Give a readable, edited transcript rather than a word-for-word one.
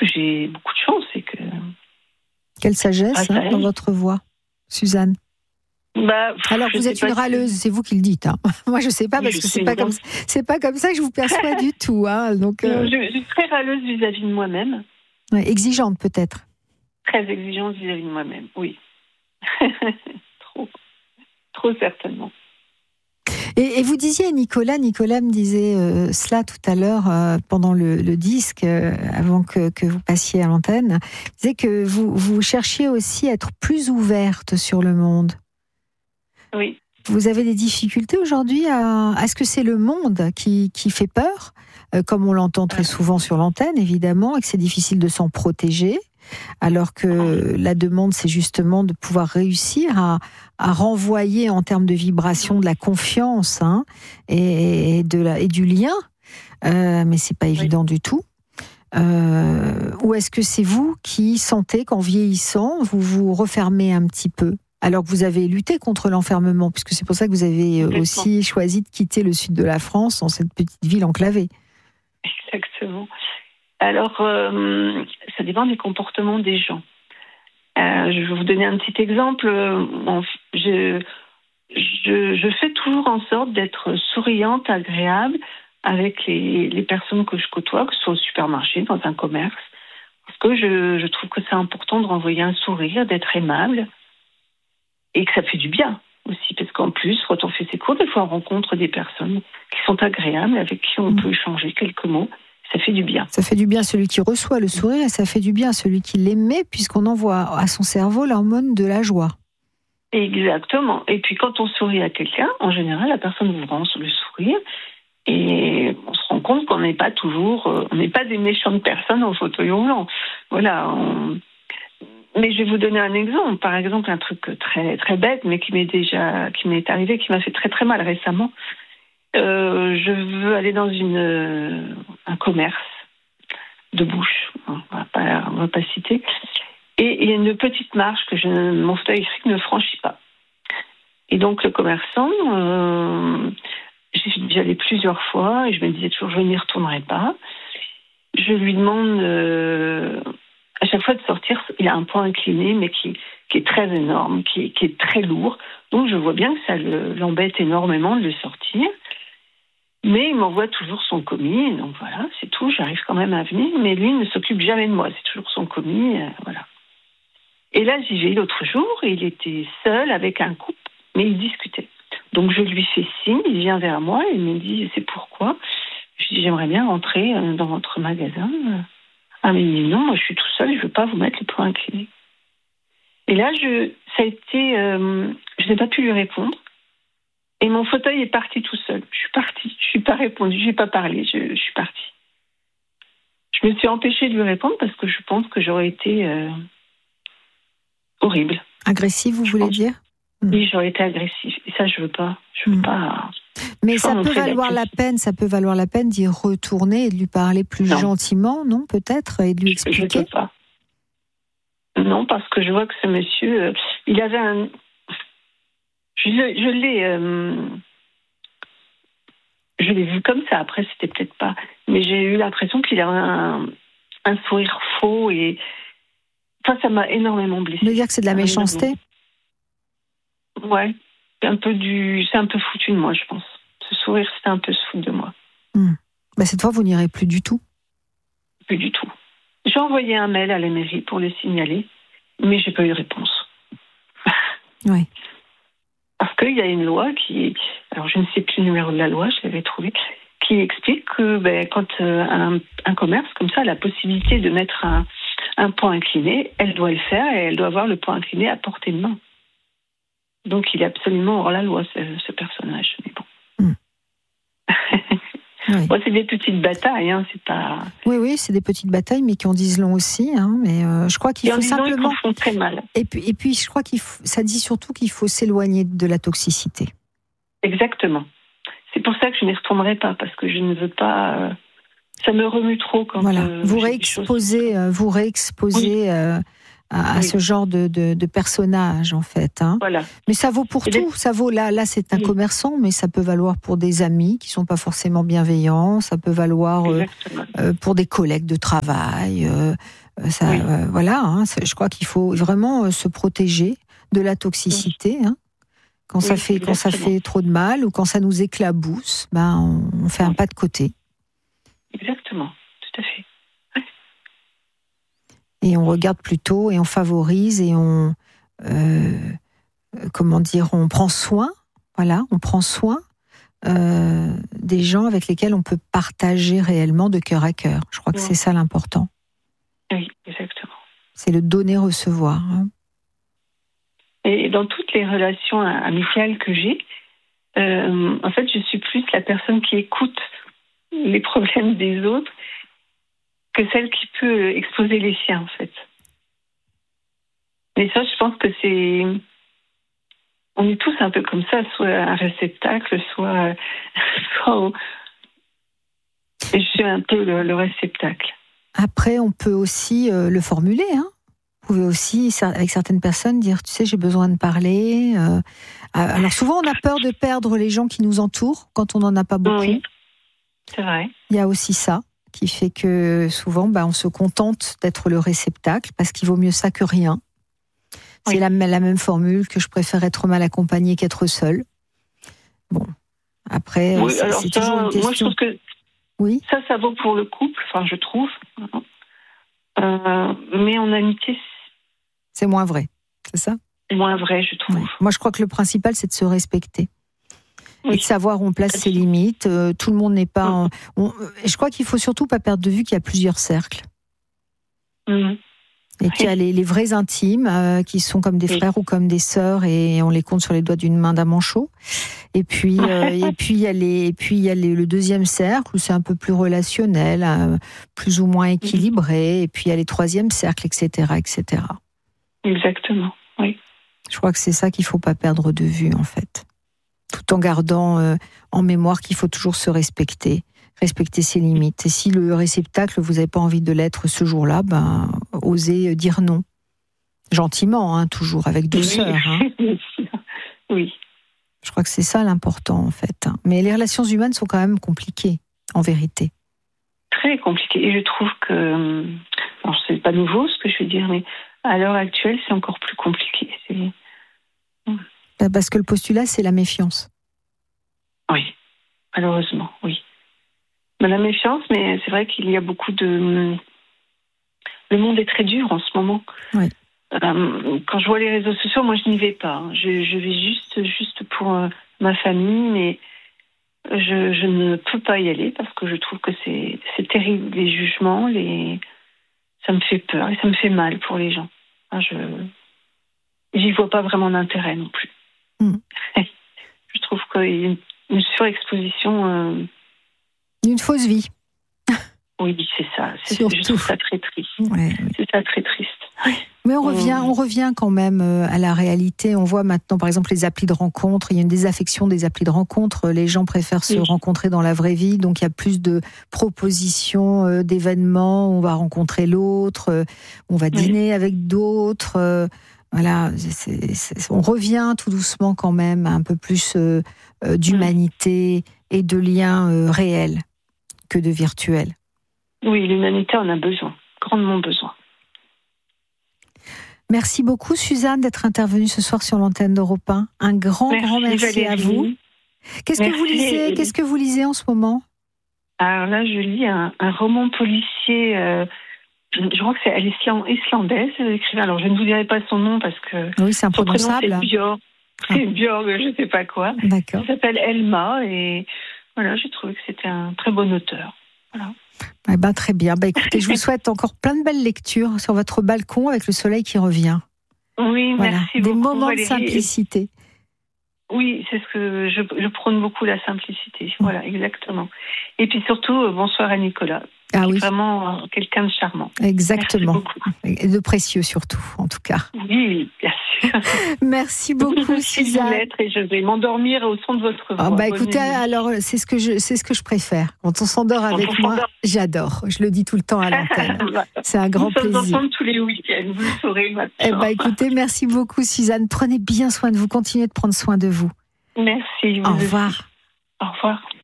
que j'ai beaucoup de chance et que... Quelle sagesse dans votre voix, Suzanne. Alors vous êtes une râleuse, c'est vous qui le dites. Moi je sais pas parce que c'est pas comme ça que je vous perçois du tout. Donc je suis très râleuse vis-à-vis de moi-même. Ouais, exigeante peut-être. Très exigeante vis-à-vis de moi-même, oui. Trop certainement. Et vous disiez à Nicolas me disait cela tout à l'heure pendant le disque, avant que vous passiez à l'antenne, il disait que vous cherchiez aussi à être plus ouverte sur le monde. Oui. Vous avez des difficultés aujourd'hui est-ce que c'est le monde qui fait peur, comme on l'entend très souvent sur l'antenne évidemment, et que c'est difficile de s'en protéger, alors que la demande c'est justement de pouvoir réussir à renvoyer en termes de vibration de la confiance et du lien, mais c'est pas évident du tout. Ou est-ce que c'est vous qui sentez qu'en vieillissant vous vous refermez un petit peu? Alors que vous avez lutté contre l'enfermement, puisque c'est pour ça que vous avez aussi choisi de quitter le sud de la France, dans cette petite ville enclavée. Exactement. Alors, ça dépend des comportements des gens. Je vais vous donner un petit exemple. Je fais toujours en sorte d'être souriante, agréable avec les personnes que je côtoie, que ce soit au supermarché, dans un commerce, parce que je trouve que c'est important de renvoyer un sourire, d'être aimable. Et que ça fait du bien aussi, parce qu'en plus, quand on fait ses cours, des fois on rencontre des personnes qui sont agréables, avec qui on peut échanger quelques mots, ça fait du bien. Ça fait du bien à celui qui reçoit le sourire, et ça fait du bien à celui qui l'émet, puisqu'on envoie à son cerveau l'hormone de la joie. Exactement. Et puis quand on sourit à quelqu'un, en général, la personne vous rend le sourire, et on se rend compte qu'on n'est pas toujours, on n'est pas des méchantes personnes en fauteuil roulant. Voilà, Mais je vais vous donner un exemple. Par exemple, un truc très très bête, mais qui m'est arrivé, qui m'a fait très très mal récemment. Je veux aller dans un commerce de bouche. On va pas citer. Et il y a une petite marche que mon fauteuil électrique ne franchit pas. Et donc le commerçant, j'y allais plusieurs fois et je me disais toujours je n'y retournerai pas. Je lui demande à chaque fois de sortir, il a un point incliné, mais qui est très énorme, qui est très lourd. Donc je vois bien que ça l'embête énormément de le sortir. Mais il m'envoie toujours son commis, donc voilà, c'est tout, j'arrive quand même à venir. Mais lui ne s'occupe jamais de moi, c'est toujours son commis, voilà. Et là, j'y vais l'autre jour, et il était seul avec un couple, mais il discutait. Donc je lui fais signe, il vient vers moi, et il me dit, c'est pourquoi ? Je dis, j'aimerais bien rentrer dans votre magasin. Ah, mais il me dit, non, moi je suis tout seul, je ne veux pas vous mettre les poings inclinés. Et là, je n'ai pas pu lui répondre. Et mon fauteuil est parti tout seul. Je suis partie. Je ne suis pas répondu, je n'ai pas parlé, je suis partie. Je me suis empêchée de lui répondre parce que je pense que j'aurais été horrible. Agressive, vous voulez dire ? Oui, j'aurais été agressive. Et ça, je veux pas. Je veux pas. Mais ça peut valoir la peine d'y retourner et de lui parler plus gentiment, non, peut-être, et de lui expliquer. Je ne peux pas. Non, parce que je vois que ce monsieur, il avait un... Je l'ai vu comme ça. Après, c'était peut-être pas... Mais j'ai eu l'impression qu'il avait un sourire faux et... Enfin, ça m'a énormément blessée. Vous voulez dire que c'est de la méchanceté ? Ouais. C'est un peu foutu de moi, je pense. Ce sourire, c'était un peu se foutre de moi. Bah, cette fois, vous n'irez plus du tout ? Plus du tout. J'ai envoyé un mail à la mairie pour le signaler, mais j'ai pas eu de réponse. Oui. Parce qu'il y a une loi alors je ne sais plus le numéro de la loi, je l'avais trouvé, qui explique que quand un commerce comme ça a la possibilité de mettre un point incliné, elle doit le faire et elle doit avoir le point incliné à portée de main. Donc il est absolument hors la loi, ce personnage. Mais bon. Oui. Bon, c'est des petites batailles, c'est pas... Oui, c'est des petites batailles, mais qui en disent long aussi. Mais je crois qu'il faut simplement... Ils font très mal. Et puis je crois ça dit surtout qu'il faut s'éloigner de la toxicité. Exactement. C'est pour ça que je n'y retournerai pas, parce que je ne veux pas... Ça me remue trop quand... Voilà. Vous réexposez à ce genre de personnage, en fait. Hein. Voilà. Mais ça vaut pour tout. Ça vaut, là c'est un commerçant, mais ça peut valoir pour des amis qui sont pas forcément bienveillants. Ça peut valoir pour des collègues de travail. Voilà. Hein, je crois qu'il faut vraiment se protéger de la toxicité. Hein. Quand ça fait trop de mal ou quand ça nous éclabousse, on fait un pas de côté. Exactement, tout à fait. Et on regarde plutôt et on favorise et on prend soin. Voilà, on prend soin des gens avec lesquels on peut partager réellement de cœur à cœur. Je crois que c'est ça l'important. Oui, exactement. C'est le donner-recevoir. Hein. Et dans toutes les relations amicales que j'ai, en fait, je suis plus la personne qui écoute les problèmes des autres que celle qui peut exposer les siens, en fait. Mais ça, je pense que on est tous un peu comme ça, soit un réceptacle, soit et je suis un peu le réceptacle. Après, on peut aussi le formuler, hein. Vous pouvez aussi, avec certaines personnes, dire, tu sais, j'ai besoin de parler. Alors souvent, on a peur de perdre les gens qui nous entourent quand on n'en a pas beaucoup. Oui, c'est vrai. Il y a aussi ça qui fait que souvent, on se contente d'être le réceptacle parce qu'il vaut mieux ça que rien. C'est la même formule que je préfère être mal accompagnée qu'être seule. Bon, après, c'est toujours une question. Moi, je trouve que ça vaut pour le couple, je trouve. Mais en amitié, c'est moins vrai, c'est ça ? C'est moins vrai, je trouve. Ouais. Moi, je crois que le principal, c'est de se respecter. Et de savoir où on place ses limites. Tout le monde n'est pas... je crois qu'il ne faut surtout pas perdre de vue qu'il y a plusieurs cercles. Et qu'il y a les vrais intimes, qui sont comme des frères ou comme des sœurs, et on les compte sur les doigts d'une main d'un manchot. Et puis, il y a le deuxième cercle, où c'est un peu plus relationnel, plus ou moins équilibré. Et puis, il y a les troisièmes cercles, etc., etc. Exactement, oui. Je crois que c'est ça qu'il ne faut pas perdre de vue, en fait. Tout en gardant en mémoire qu'il faut toujours se respecter ses limites. Et si le réceptacle, vous n'avez pas envie de l'être ce jour-là, osez dire non. Gentiment, hein, toujours, avec douceur. Hein. Oui. Je crois que c'est ça l'important, en fait. Mais les relations humaines sont quand même compliquées, en vérité. Très compliquées. Et je trouve que... Alors, c'est pas nouveau ce que je vais dire, mais à l'heure actuelle, c'est encore plus compliqué. Parce que le postulat, c'est la méfiance. Oui, malheureusement, oui. La méfiance, mais c'est vrai qu'il y a beaucoup de... Le monde est très dur en ce moment. Oui. Quand je vois les réseaux sociaux, moi, je n'y vais pas. Je vais juste pour ma famille, mais je ne peux pas y aller parce que je trouve que c'est terrible, les jugements, ça me fait peur et ça me fait mal pour les gens. J'y vois pas vraiment d'intérêt non plus. Je trouve qu'il y a une surexposition... Une fausse vie. Oui, c'est ça. Je trouve ça très triste. Ouais. C'est ça très triste. Mais on revient quand même à la réalité. On voit maintenant, par exemple, les applis de rencontres. Il y a une désaffection des applis de rencontres. Les gens préfèrent se rencontrer dans la vraie vie. Donc, il y a plus de propositions, d'événements. On va rencontrer l'autre. On va dîner avec d'autres. Voilà. On revient tout doucement quand même à un peu plus d'humanité et de liens réels que de virtuels. Oui, l'humanité en a besoin, grandement besoin. Merci beaucoup, Suzanne, d'être intervenue ce soir sur l'antenne d'Europe 1. Un grand merci à vous. Qu'est-ce que vous lisez en ce moment ? Alors là, je lis un roman policier, je crois que c'est islandaise, l'écrivain. Alors, je ne vous dirai pas son nom parce que... Oui, c'est imprononçable. Son prénom, c'est Björg, je ne sais pas quoi. D'accord. Il s'appelle Elma et voilà, j'ai trouvé que c'était un très bon auteur. Voilà. Très bien. Écoutez, je vous souhaite encore plein de belles lectures sur votre balcon avec le soleil qui revient. Oui, merci beaucoup. Des moments Valérie. De simplicité. Oui, c'est ce que je prône beaucoup, la simplicité. Voilà, exactement. Et puis surtout, bonsoir à Nicolas. Ah oui. Vraiment quelqu'un de charmant. Exactement. Merci beaucoup. Et de précieux surtout, en tout cas. Oui, bien sûr. Merci beaucoup, Suzanne. Et je vais m'endormir au son de votre voix. Écoutez, alors c'est ce que je préfère. Quand on s'endort avec moi, j'adore. Je le dis tout le temps à l'antenne. C'est un grand plaisir. Nous sommes ensemble tous les week-ends, vous le saurez maintenant. Écoutez, merci beaucoup, Suzanne. Prenez bien soin de vous. Continuez de prendre soin de vous. Merci. Au revoir. Au revoir.